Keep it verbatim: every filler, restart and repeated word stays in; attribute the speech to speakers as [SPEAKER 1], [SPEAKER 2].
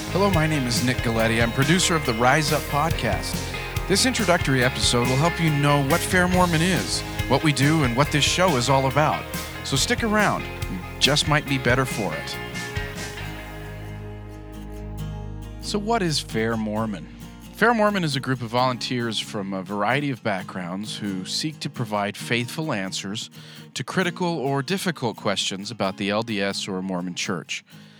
[SPEAKER 1] Hello, my name is Nick Galletti. I'm producer of the Rise Up podcast. This introductory episode will help you know what Fair Mormon is, what we do, and what this show is all about. So stick around. You just might be better for it. So what is Fair Mormon? Fair Mormon is a group of volunteers from a variety of backgrounds who seek to provide faithful answers to critical or difficult questions about the L D S or Mormon Church.